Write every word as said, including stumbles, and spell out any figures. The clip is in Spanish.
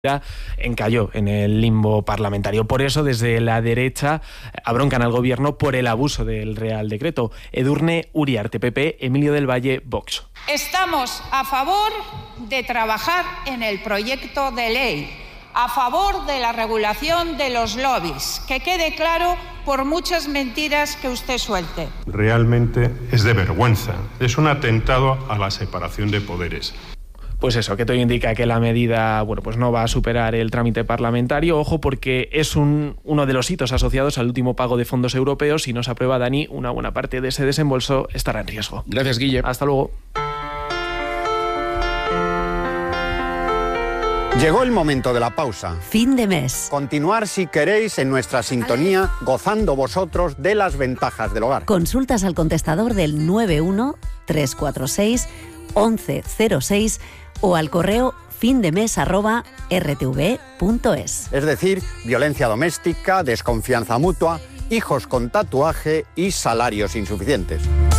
encalló en el limbo parlamentario. Por eso, desde la derecha abroncan al gobierno por el abuso del Real Decreto. Edurne Uriarte, P P, Emilio del Valle, Vox. Estamos a favor de trabajar en el proyecto de ley, a favor de la regulación de los lobbies, que quede claro por muchas mentiras que usted suelte. Realmente es de vergüenza, es un atentado a la separación de poderes. Pues eso, que todo indica que la medida, bueno, pues no va a superar el trámite parlamentario. Ojo, porque es un, uno de los hitos asociados al último pago de fondos europeos. Si no se aprueba, Dani, una buena parte de ese desembolso estará en riesgo. Gracias, Guille. Hasta luego. Llegó el momento de la pausa. Fin de mes. Continuar, si queréis, en nuestra sintonía, gozando vosotros de las ventajas del hogar. Consultas al contestador del nueve uno tres cuatro seis once cero seis o al correo findemes arroba r t v punto es. Es decir, violencia doméstica, desconfianza mutua, hijos con tatuaje y salarios insuficientes.